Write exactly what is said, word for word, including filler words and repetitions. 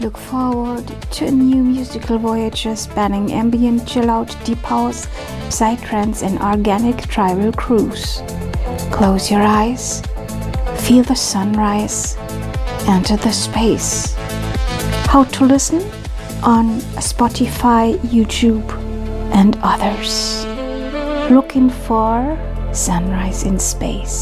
Look forward to a new musical voyage spanning ambient, chill-out, deep house, psytrance and organic tribal cruise. Close your eyes, feel the sunrise, enter the space. How to listen? On Spotify, YouTube and others. Looking for Sunrise in Space.